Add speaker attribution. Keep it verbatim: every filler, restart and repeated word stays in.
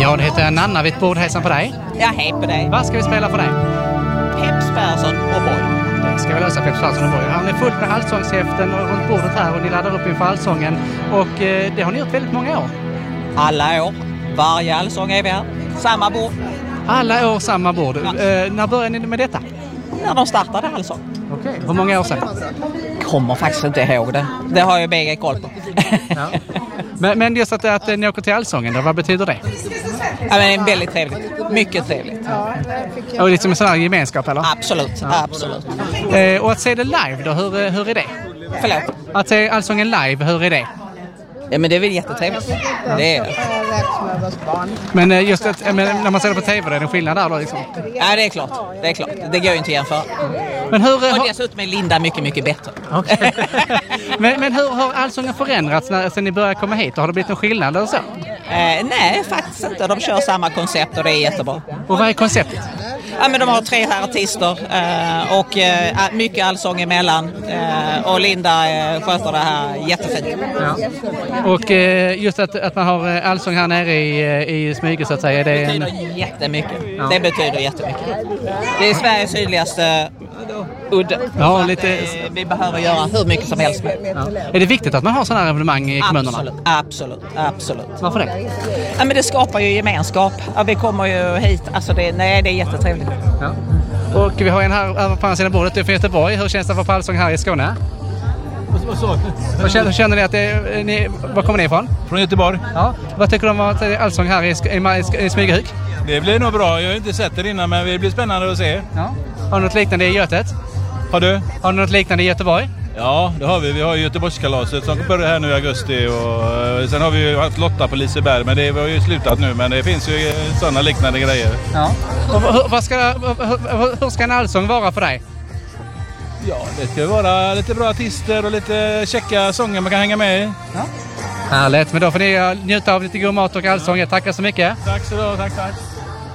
Speaker 1: Ja, det heter Nanna vid ett bord. Hejsan på dig.
Speaker 2: Ja, hej på dig.
Speaker 1: Vad ska vi spela för dig?
Speaker 2: Peps Persson och Boy.
Speaker 1: Det ska vi lösa, Peps Persson och Boy. Har ni fullt med allsångshäften och runt bordet här och ni laddar upp inför allsången. Och eh, det har ni gjort väldigt många år.
Speaker 2: Alla år. Varje allsång är vi här. Samma bord.
Speaker 1: Alla år samma bord.
Speaker 2: Ja.
Speaker 1: Eh, när började ni med detta?
Speaker 2: När de startade allsång.
Speaker 1: Okej. Hur många år sedan?
Speaker 2: Kommer faktiskt inte ihåg det. Det har ju bägge koll på.
Speaker 1: Ja. Men, men just att, att ni åker till allsången, då, vad betyder det?
Speaker 2: Ja, men väldigt trevligt. Mycket trevligt.
Speaker 1: Och lite som en sån här gemenskap, eller?
Speaker 2: Absolut, ja. absolut.
Speaker 1: Eh, och att se det live då, hur, hur är det?
Speaker 2: Förlåt.
Speaker 1: Att se allsången live, hur är det?
Speaker 2: Ja, men det är väl jättetrevligt. Det är det.
Speaker 1: Men eh, just att, men, när man ser det på tv, det är en skillnad där då liksom?
Speaker 2: Ja, det är klart. Det är klart. Det går ju inte att jämföra.
Speaker 1: Men hur,
Speaker 2: och dessutom är Linda mycket, mycket bättre.
Speaker 1: Okay. men, men hur har allsången förändrats när, sen ni började komma hit? Har det blivit någon skillnad eller så?
Speaker 2: Eh, nej, faktiskt inte. De kör samma koncept och det är jättebra.
Speaker 1: Och vad är konceptet?
Speaker 2: Ja, men de har tre här artister eh, och eh, mycket allsång emellan. Eh, och Linda eh, sköter det här jättefint.
Speaker 1: Ja. Och eh, just att, att man har allsång här nere i, i Smyge så att säga. Det
Speaker 2: betyder
Speaker 1: en...
Speaker 2: jättemycket.
Speaker 1: Ja.
Speaker 2: Det betyder jättemycket. Det är Sveriges sydligaste udde.
Speaker 1: Ja, lite...
Speaker 2: vi, vi behöver göra hur mycket som helst med.
Speaker 1: Ja. Är det viktigt att man har sådana här evenemang i kommunerna?
Speaker 2: Absolut, absolut, absolut.
Speaker 1: Varför det?
Speaker 2: Ja, men det skapar ju gemenskap. Ja, vi kommer ju hit. Alltså det, nej, det är jättetrevligt.
Speaker 1: Ja. Och vi har en här över på andra sidan bordet. Du är från Göteborg. Hur känns det för allsång här i Skåne? Hur känner, hur känner ni att det, ni, var kommer ni ifrån?
Speaker 3: Från Göteborg.
Speaker 1: Ja. Vad tycker du om att allsång här i, i, i Smygehuk?
Speaker 3: Det blir nog bra. Jag har inte sett det innan, men det blir spännande att se.
Speaker 1: Ja. Har du något liknande i Götet?
Speaker 3: Har du?
Speaker 1: Har du något liknande i Göteborg?
Speaker 3: Ja, det har vi. Vi har Göteborgskalaset som börjar här nu i augusti. Och sen har vi ju haft Lotta på Liseberg, men det har ju slutat nu. Men det finns ju sådana liknande grejer.
Speaker 1: Ja. Och hur, vad ska, hur, hur ska en allsång vara för dig?
Speaker 3: Ja, det ska vara lite bra artister och lite checka sånger man kan hänga med i.
Speaker 1: Ja. Härligt, men då får ni njuta av lite god mat och allsång. Jag tackar så mycket.
Speaker 3: Tack så du ha, tack tack.